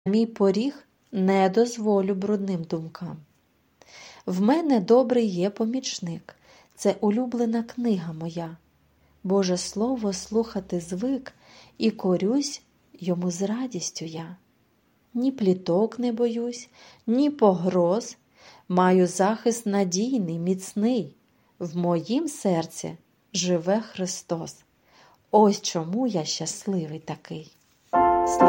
мій поріг не дозволю брудним думкам. В мене добрий є помічник, це улюблена книга моя. Боже слово слухати звик, і корюсь йому з радістю я. Ні пліток не боюсь, ні погроз, маю захист надійний, міцний. В моїм серці живе Христос. Ось чому я щасливий такий.